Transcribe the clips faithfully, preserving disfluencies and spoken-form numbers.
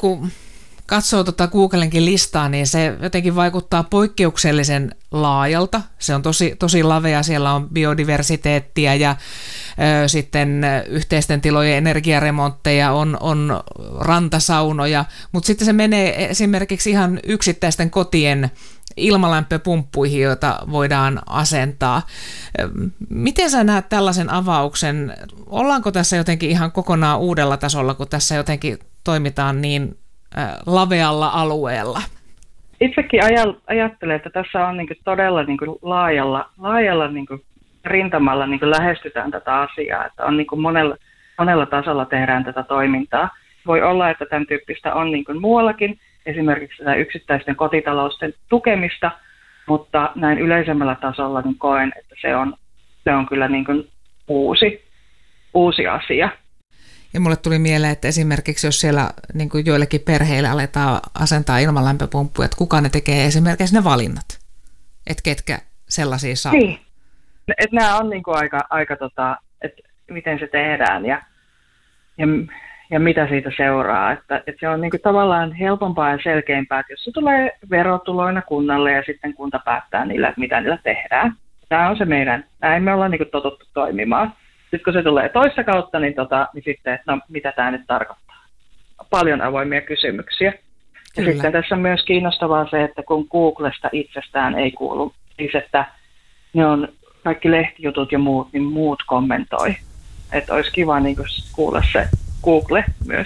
kun katsoo tuota Googlenkin listaa, niin se jotenkin vaikuttaa poikkeuksellisen laajalta. Se on tosi, tosi lavea, siellä on biodiversiteettiä ja ö, sitten yhteisten tilojen energiaremontteja, on, on rantasaunoja, mutta sitten se menee esimerkiksi ihan yksittäisten kotien ilmalämpöpumppuihin, joita voidaan asentaa. Miten sä näet tällaisen avauksen? Ollaanko tässä jotenkin ihan kokonaan uudella tasolla, kun tässä jotenkin toimitaan niin lavealla alueella? Itsekin ajattelen, että tässä on niin kuin todella niin kuin laajalla, laajalla niin kuin rintamalla niin kuin lähestytään tätä asiaa, että on niin kuin monella, monella tasolla tehdään tätä toimintaa. Voi olla, että tämän tyyppistä on niin kuin muuallakin, esimerkiksi tätä yksittäisten kotitalousten tukemista, mutta näin yleisemmällä tasolla niin koen, että se on, se on kyllä niin kuin uusi, uusi asia. Ja mulle tuli mieleen, että esimerkiksi jos siellä niin kuin joillekin perheille aletaan asentaa ilmalämpöpumppuja, että kuka ne tekee esimerkiksi ne valinnat, että ketkä sellaisia saa. Niin, että nämä on niin kuin aika, aika tota, että miten se tehdään ja, ja, ja mitä siitä seuraa. Että, että se on niin kuin tavallaan helpompaa ja selkeämpää, että jos se tulee verotuloina kunnalle ja sitten kunta päättää niillä, että mitä niillä tehdään. Tämä on se meidän, näin me ollaan niin kuin totuttu toimimaan. Sitten kun se tulee toista kautta, niin, tota, niin sitten, no mitä tämä nyt tarkoittaa? Paljon avoimia kysymyksiä. Ja Kyllä. sitten tässä on myös kiinnostavaa se, että kun Googlesta itsestään ei kuulu, siis että ne on kaikki lehtijutut ja muut, niin muut kommentoi. Että olisi kiva niin kuin kuulla se Google myös.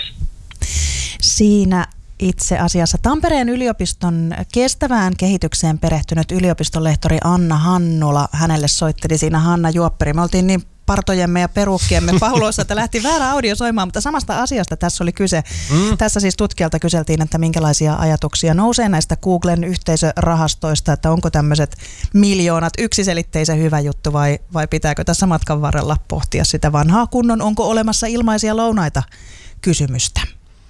Siinä itse asiassa Tampereen yliopiston kestävään kehitykseen perehtynyt yliopistonlehtori Anna Hannula, hänelle soitteli siinä Hanna Juopperi. Me oltiin niin partojemme ja perukkiemme pauloissa, että lähti väärä audio soimaan, mutta samasta asiasta tässä oli kyse. Mm. Tässä siis tutkijalta kyseltiin, että minkälaisia ajatuksia nousee näistä Googlen yhteisörahastoista, että onko tämmöiset miljoonat yksiselitteisen hyvä juttu vai, vai pitääkö tässä matkan varrella pohtia sitä vanhaa kunnon, onko olemassa ilmaisia lounaita kysymystä.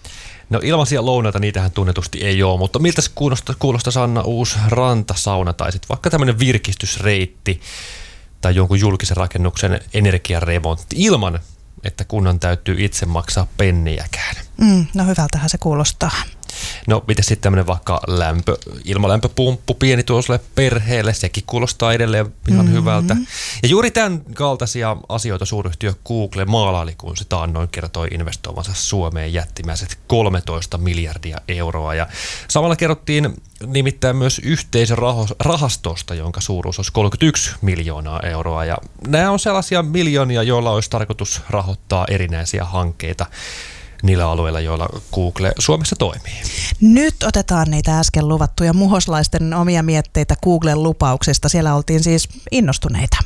No ilmaisia lounaita, niitähän tunnetusti ei ole, mutta miltä se kuulostaa, kuulostaa Sanna uusi rantasauna tai sitten vaikka tämmöinen virkistysreitti tai jonkun julkisen rakennuksen energiaremontti ilman, että kunnan täytyy itse maksaa penniäkään. Mm, no hyvältähän se kuulostaa. No miten sitten tämmöinen vaikka lämpö, ilmalämpöpumppu pienituloiselle perheelle, sekin kuulostaa edelleen ihan mm-hmm. hyvältä. Ja juuri tämän kaltaisia asioita suuryhtiö Google maalaili, kun se taannoin kertoi investoivansa Suomeen jättimäiset kolmetoista miljardia euroa. Ja samalla kerrottiin nimittäin myös yhteisörahastosta, jonka suuruus olisi kolmekymmentäyksi miljoonaa euroa. Ja nämä on sellaisia miljoonia, joilla olisi tarkoitus rahoittaa erinäisiä hankkeita niillä alueilla, joilla Google Suomessa toimii. Nyt otetaan niitä äsken luvattuja muhoslaisten omia mietteitä Googlen lupauksista. Siellä oltiin siis innostuneita.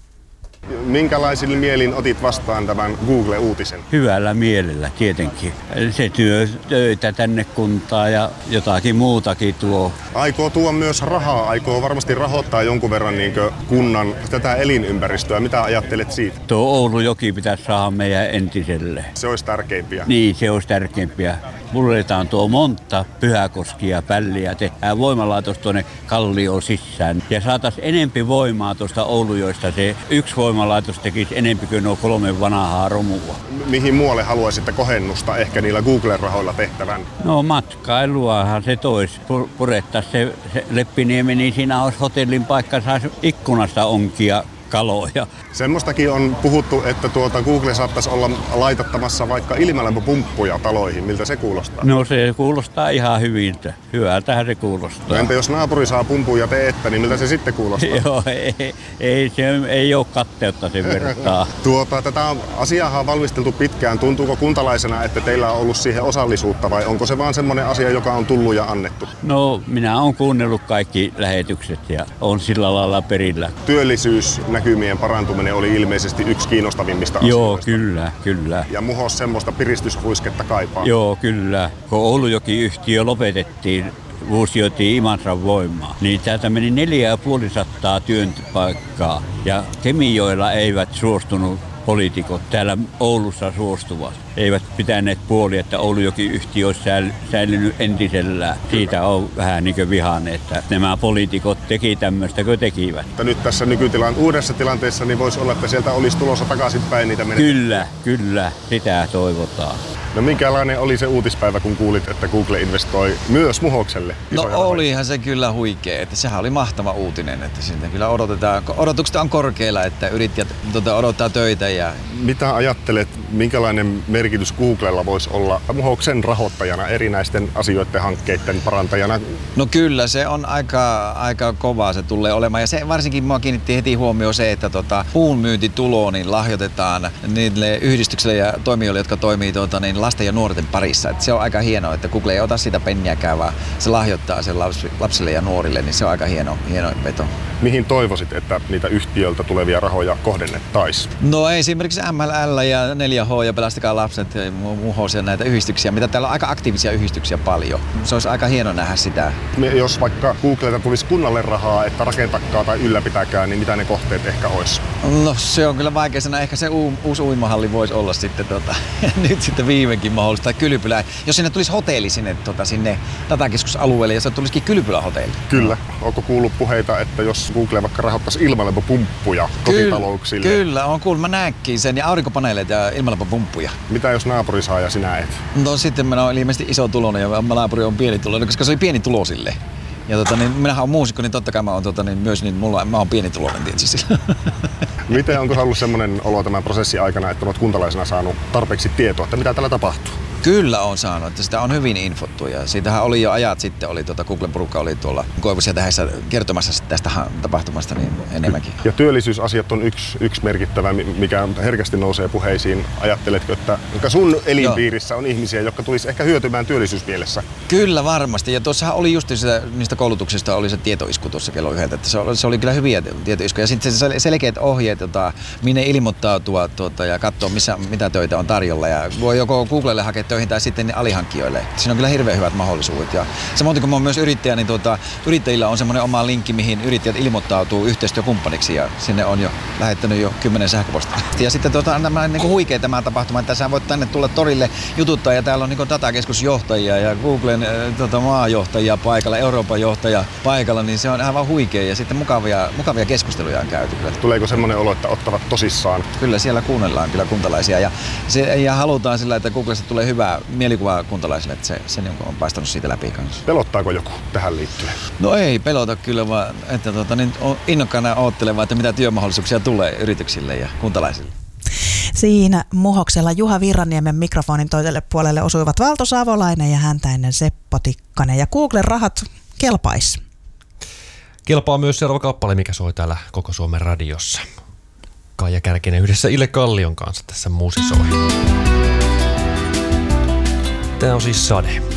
Minkälaisilla mielin otit vastaan tämän Google-uutisen? Hyvällä mielellä tietenkin. Se työ töitä tänne kuntaan ja jotakin muutakin tuo. Aikoo tuo myös rahaa, aikoo varmasti rahoittaa jonkun verran niin kunnan tätä elinympäristöä. Mitä ajattelet siitä? Tuo Oulujoki pitäisi saada meidän entiselle. Se olisi tärkeimpiä. Niin, se olisi tärkeimpiä. Mulletaan tuo monta Pyhäkoskia pälliä, tehdään voimalaitos tuonne Kallioon sisään. Ja saataisiin enempi voimaa tuosta Oulujoista. Se yksi voimalaitos tekisi enempi kuin nuo kolme vanhaa romua. Mihin muualle haluaisitte kohennusta ehkä niillä Google-rahoilla tehtävän? No matkailuahan se toisi. Purettaisiin se, se Leppiniemi, niin siinä olisi hotellin paikka, saisi ikkunasta onkia kaloja. Semmoistakin on puhuttu, että tuota Google saattaisi olla laitattamassa vaikka ilmalämpöpumppuja taloihin. Miltä se kuulostaa? No se kuulostaa ihan hyviltä. Hyvältähän se kuulostaa. No entä jos naapuri saa pumpun ja te ette, niin miltä se sitten kuulostaa? Joo, ei, ei, se ei ole katteutta sen vertaa. Tuota, tätä asiaa on valmisteltu pitkään. Tuntuuko kuntalaisena, että teillä on ollut siihen osallisuutta vai onko se vaan semmoinen asia, joka on tullut ja annettu? No minä olen kuunnellut kaikki lähetykset ja on sillä lailla perillä. Työllisyysnäkymien parantuminen oli ilmeisesti yksi kiinnostavimmista asioista. Joo, kyllä, kyllä. Ja Muhos semmoista piristyshuisketta kaipaa. Joo, kyllä. Kun Oulujoki-yhtiö lopetettiin, fuusioitiin Imatran voimaa, niin täältä meni neljä ja puoli sattaa työnpaikkaa. Ja Kemijoella eivät suostunut poliitikot täällä Oulussa suostuvat. Eivät pitäneet puolia, että Oulujoki-yhtiö olisi säilynyt entisellään. Siitä on vähän niin kuin vihainen, että nämä poliitikot teki tämmöistä, kun tekivät. Mutta nyt tässä nykytilan uudessa tilanteessa niin voisi olla, että sieltä olisi tulossa takaisinpäin niitä menetelmiä. Kyllä, kyllä, sitä toivotaan. No minkälainen oli se uutispäivä, kun kuulit, että Google investoi myös Muhokselle? No olihan se kyllä huikea, että sehän oli mahtava uutinen, että siltä kyllä odotetaan, odotukset on korkeilla, että yrittäjät tuota, odottaa töitä. Ja... Mitä ajattelet, minkälainen merkitys Googlella voisi olla Muhoksen rahoittajana, erinäisten asioiden hankkeiden parantajana? No kyllä, se on aika, aika kovaa se tulee olemaan ja se varsinkin minua kiinnitti heti huomioon se, että tota, puun myyntitulo niin lahjoitetaan niille yhdistyksille ja toimijoille, jotka toimii tuota, niin lasten ja nuorten parissa. Et se on aika hienoa, että Google ei ota sitä penniäkään, vaan se lahjoittaa sen lapsille ja nuorille, niin se on aika hieno, hieno veto. Mihin toivoisit, että niitä yhtiöltä tulevia rahoja kohdennettaisiin? No esimerkiksi M L L ja neljä H ja Pelastakaa lapset ja Muhos ja näitä yhdistyksiä, mitä täällä on aika aktiivisia yhdistyksiä paljon. Se olisi aika hieno nähdä sitä. Jos vaikka Googlelta tulisi kunnalle rahaa, että rakentakaa tai ylläpitäkää, niin mitä ne kohteet ehkä olisi? No se on kyllä vaikea sanoa. Ehkä se u- uusi uimahalli voisi olla sitten tota, nyt sitten viimeinkin mahdollista. Tai kylpylä. Jos sinne tulisi hotelli sinne, tota, sinne datakeskusalueelle ja se tulisikin kylpylähotelli. Kyllä. Onko kuullut puheita, että jos Google vaikka rahoittaisi ilmalämpöpumppuja kotitalouksille? Kyllä, on kuullut. Mä näenkin sen ja aurinkopaneeleita ja ilmalämpöpumppuja. Mitä jos naapuri saa ja sinä et? No sitten mä oon ilmeisesti iso tulonen ja naapuri on pieni tulonen, koska se oli pieni tulosille. Ja tota, niin, minähän olen muusikko, niin totta kai mä oon tota, niin myös niin mulla, mä oon pieni tulonen tietysti. Miten onko ollut semmoinen olo tämän prosessin aikana, että olet kuntalaisena saanut tarpeeksi tietoa, että mitä täällä tapahtuu? Kyllä on saanut, että sitä on hyvin infottu ja siitähän oli jo ajat sitten, oli tuota, Googlen porukka oli tuolla Koivussa ja Tähdessä kertomassa tästä tapahtumasta niin enemmänkin. Ja työllisyysasiat on yksi, yksi merkittävä, mikä herkästi nousee puheisiin. Ajatteletko, että sun elinpiirissä Joo. on ihmisiä, jotka tulisi ehkä hyötymään työllisyysmielessä? Kyllä varmasti ja tuossahan oli just sitä, niistä koulutuksista oli se tietoisku tuossa kello yhdeltä, että se oli, se oli kyllä hyviä tietoiskuja ja sitten se selkeät ohjeet, tota, minne ilmoittautua tuota, ja katsoa missä, mitä töitä on tarjolla ja voi joko Googlelle hakea töihin tai sitten alihankkijoille. Siinä on kyllä hirveän hyvät mahdollisuudet. Ja samoin kun mä oon myös yrittäjä, niin tuota, yrittäjillä on semmoinen oma linkki, mihin yrittäjät ilmoittautuu yhteistyökumppaniksi ja sinne on jo lähettänyt jo kymmenen sähköpostia. Ja sitten tuota, on tämä niin kuin huikea tämä tapahtuma, että sä voit tänne tulla torille jututtaa ja täällä on niin kuin datakeskusjohtajia ja Googlen tuota, maajohtajia paikalla, Euroopan johtaja paikalla, niin se on aivan huikea ja sitten mukavia, mukavia keskusteluja on käyty. Tuleeko semmoinen olo, että ottavat tosissaan? Kyllä siellä kuunnellaan kyllä kuntalaisia ja, se, ja halutaan sillä, että Googlesta tulee hyvää mielikuva kuntalaisille, että se, se on paistanut siitä läpi kanssa. Pelottaako joku tähän liittyen? No ei pelota kyllä, vaan että tota, niin innokkaana oottelevaa, että mitä työmahdollisuuksia tulee yrityksille ja kuntalaisille. Siinä Muhoksella Juha Virraniemen mikrofonin toiselle puolelle osuivat Valto Savolainen ja häntä ennen Seppo Tikkanen. Ja Googlen rahat kelpais. Kelpaa myös seuraava kappale, mikä soi täällä Koko Suomen radiossa. Kaija Kärkinen yhdessä Ile Kallion kanssa tässä musisoi. Tämä on siis Sade.